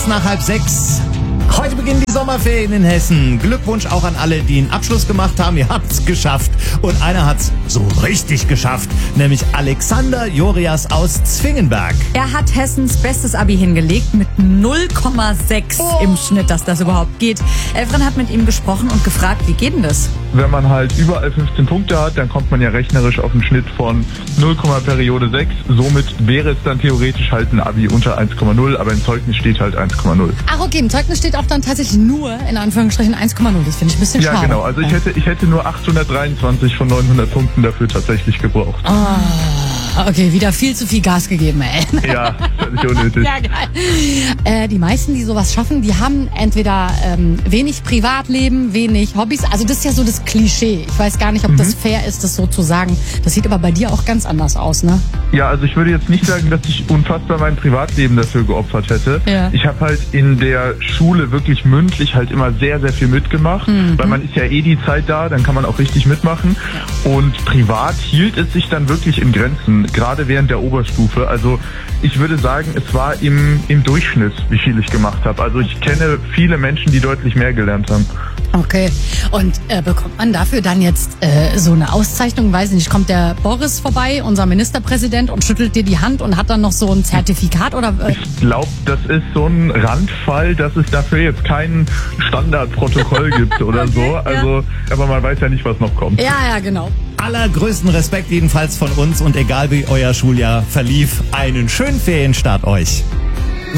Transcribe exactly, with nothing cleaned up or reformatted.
Kurz nach halb sechs. Heute beginnen die Sommerferien in Hessen. Glückwunsch auch an alle, die einen Abschluss gemacht haben. Ihr habt's geschafft. Und einer hat's so richtig geschafft, nämlich Alexander Jorias aus Zwingenberg. Er hat Hessens bestes Abi hingelegt mit null Komma sechs oh. im Schnitt, dass das überhaupt geht. Elfriede hat mit ihm gesprochen und gefragt, wie geht denn das? Wenn man halt überall fünfzehn Punkte hat, dann kommt man ja rechnerisch auf einen Schnitt von null, Periode sechs. Somit wäre es dann theoretisch halt ein Abi unter eins Komma null, aber im Zeugnis steht halt eins Komma null. Ach okay, im Zeugnis steht auch dann tatsächlich nur, in Anführungsstrichen, eins Komma null. Das finde ich ein bisschen ja, schade. Ja, genau. Also ich hätte, ich hätte nur achthundertdreiundzwanzig von neunhundert Punkten dafür tatsächlich gebraucht. Oh, okay, wieder viel zu viel Gas gegeben, ey. Ja, völlig unnötig. Ja, geil. Äh, die meisten, die sowas schaffen, die haben entweder ähm, wenig Privatleben, wenig Hobbys. Also das ist ja so das Klischee. Ich weiß gar nicht, ob mhm. das fair ist, das so zu sagen. Das sieht aber bei dir auch ganz anders aus, ne? Ja, also ich würde jetzt nicht sagen, dass ich unfassbar mein Privatleben dafür geopfert hätte. Ja. Ich habe halt in der Schule wirklich mündlich halt immer sehr, sehr viel mitgemacht, mhm. weil man ist ja eh die Zeit da, dann kann man auch richtig mitmachen. Ja. Und privat hielt es sich dann wirklich in Grenzen, gerade während der Oberstufe. Also ich würde sagen, es war im, im Durchschnitt, wie viel ich gemacht habe. Also ich kenne viele Menschen, die deutlich mehr gelernt haben. Okay. Und äh, bekommt man dafür dann jetzt äh, so eine Auszeichnung? Weiß nicht, kommt der Boris vorbei, unser Ministerpräsident, und schüttelt dir die Hand und hat dann noch so ein Zertifikat? Oder? Äh? Ich glaube, das ist so ein Randfall, dass es dafür jetzt kein Standardprotokoll gibt oder okay, so. Also, ja. Aber man weiß ja nicht, was noch kommt. Ja, ja, genau. Allergrößten Respekt jedenfalls von uns und egal wie euer Schuljahr verlief, einen schönen Ferienstart euch.